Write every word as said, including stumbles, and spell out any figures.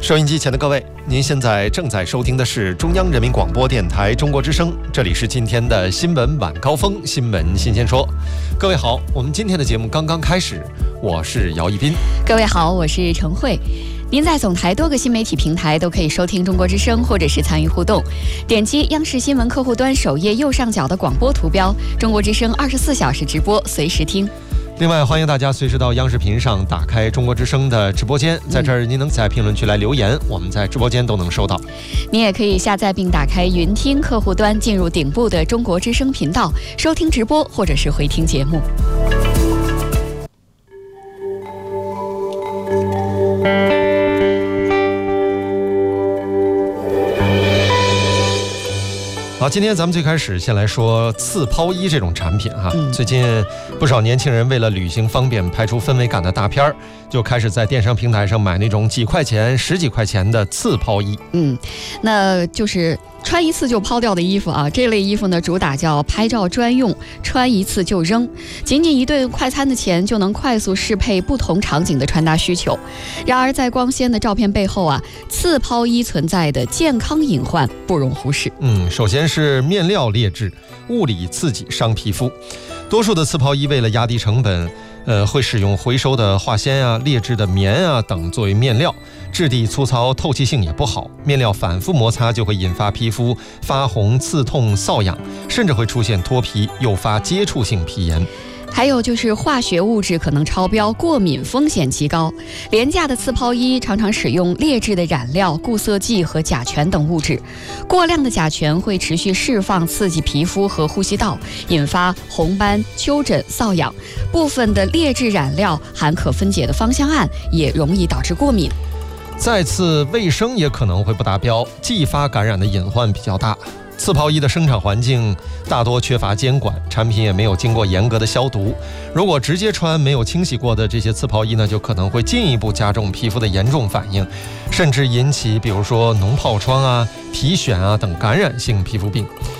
收音机前的各位，您现在正在收听的是中央人民广播电台中国之声，这里是今天的新闻晚高峰，新闻新鲜说。各位好，我们今天的节目刚刚开始，我是姚一斌。 各位好，我是陈慧。您在总台多个新媒体平台都可以收听中国之声，或者是参与互动。点击央视新闻客户端首页右上角的广播图标，中国之声二十四小时直播，随时听。 另外，欢迎大家随时到央视频上打开中国之声的直播间，在这儿您能在评论区来留言，我们在直播间都能收到。 您也可以下载并打开云听客户端，进入顶部的中国之声频道，收听直播或者是回听节目。 好，今天咱们最开始先来说次抛衣这种产品哈、 嗯。 最近不少年轻人为了旅行方便、拍出氛围感的大片儿，就开始在电商平台上买那种几块钱、十几块钱的次抛衣。 嗯，那就是穿一次就抛掉的衣服啊。这类衣服呢，主打叫拍照专用，穿一次就扔，仅仅一顿快餐的钱就能快速适配不同场景的穿搭需求。然而，在光鲜的照片背后啊，次抛衣存在的健康隐患不容忽视。 嗯，首先是面料劣质，物理刺激伤皮肤。多数的次抛衣为了压低成本，呃，会使用回收的化纤啊、劣质的棉啊等作为面料，质地粗糙，透气性也不好。面料反复摩擦就会引发皮肤发红、刺痛、瘙痒，甚至会出现脱皮，诱发接触性皮炎。 还有就是化学物质可能超标，过敏风险极高。廉价的次抛衣常常使用劣质的染料、固色剂和甲醛等物质，过量的甲醛会持续释放，刺激皮肤和呼吸道，引发红斑、丘疹、瘙痒。部分的劣质染料含可分解的芳香胺，也容易导致过敏。 再次，卫生也可能会不达标，继发感染的隐患比较大。次抛衣的生产环境大多缺乏监管，产品也没有经过严格的消毒。如果直接穿没有清洗过的这些次抛衣呢，就可能会进一步加重皮肤的严重反应，甚至引起比如说脓疱疮啊、皮癣啊等感染性皮肤病。